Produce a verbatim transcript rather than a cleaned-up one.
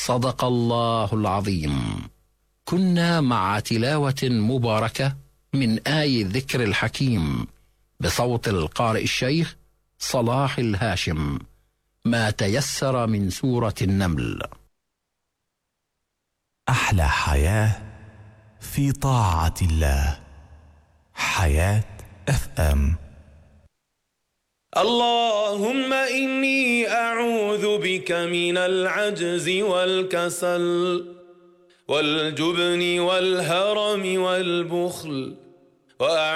صدق الله العظيم. كنا مع تلاوة مباركة من آي الذكر الحكيم بصوت القارئ الشيخ صلاح الهاشم، ما تيسر من سورة النمل. أحلى حياة في طاعة الله. حياة اف ام. اللهم إني أعوذ بك من العجز والكسل والجبن والهرم والبخل.